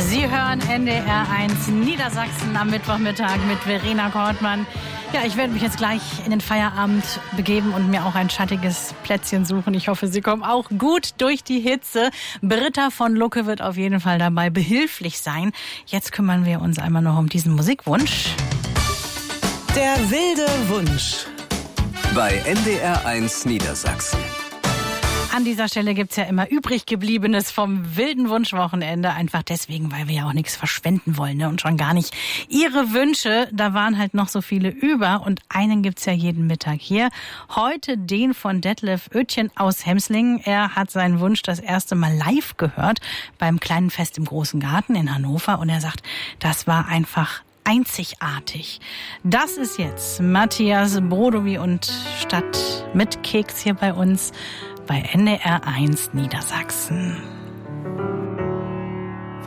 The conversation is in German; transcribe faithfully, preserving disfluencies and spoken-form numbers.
Sie hören N D R eins Niedersachsen am Mittwochmittag mit Verena Kortmann. Ja, ich werde mich jetzt gleich in den Feierabend begeben und mir auch ein schattiges Plätzchen suchen. Ich hoffe, Sie kommen auch gut durch die Hitze. Britta von Lucke wird auf jeden Fall dabei behilflich sein. Jetzt kümmern wir uns einmal noch um diesen Musikwunsch. Der wilde Wunsch. Bei N D R eins Niedersachsen. An dieser Stelle gibt's ja immer übrig gebliebenes vom wilden Wunschwochenende. Einfach deswegen, weil wir ja auch nichts verschwenden wollen, ne? Und schon gar nicht Ihre Wünsche. Da waren halt noch so viele über und einen gibt's ja jeden Mittag hier. Heute den von Detlef Oetjen aus Hemslingen. Er hat seinen Wunsch das erste Mal live gehört beim kleinen Fest im Großen Garten in Hannover. Und er sagt, das war einfach einzigartig. Das ist jetzt Matthias Brodowy und Stadt mit Keks hier bei uns bei N D R eins Niedersachsen.